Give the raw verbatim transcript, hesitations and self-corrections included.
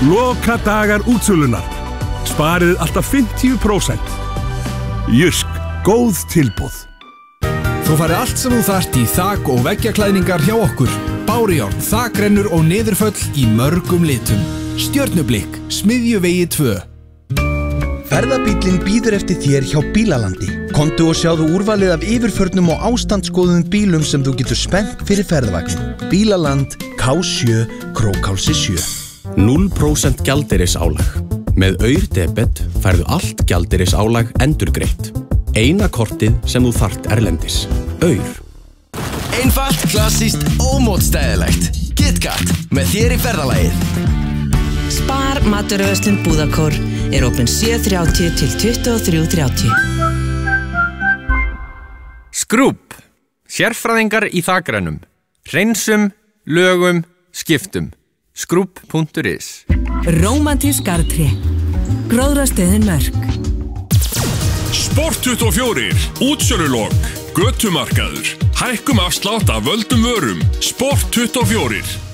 Lokadagar útsölunar. Sparið alltaf fimmtíu prósent. Jysk, góð tilboð. Þú færði allt sem þú þarft í þak- og veggjaklæðningar hjá okkur. Bárujárn, þakrennur og niðurföll í mörgum litum. Stjörnublikk, Smiðjuvegi tvö. Ferðabíllinn bíður eftir þér hjá Bílalandi. Komdu og sjáðu úrvalið af yfirförnum og ástandsskoðum bílum sem þú getur spennt fyrir ferðvagnin. Bílaland, K sjö, Krókhálsi sjö. núll prósent gjaldeyrisálag. Með Aur-debet færðu allt gjaldeyrisálag endurgreitt. Eina kortið sem þú þarft erlendis. Aur. Einfalt, klassískt, ómótstæðilegt. KitKat, með þér í ferðalagið. Spar maturverslun Búðakór er opin sjö þrjátíu til tuttugu og þrjú þrjátíu. Skrúp. Sérfræðingar í þakrennum. Hreinsum, lögum, skiptum. Skrúp punktur is. Rómantísk garðtré. Gróðrastöðin Mörk. Sport tuttugu og fjögur. Útsölulok. Götumarkaður. Hækkum afslátt af völdum vörum. Sport tuttugu og fjögur.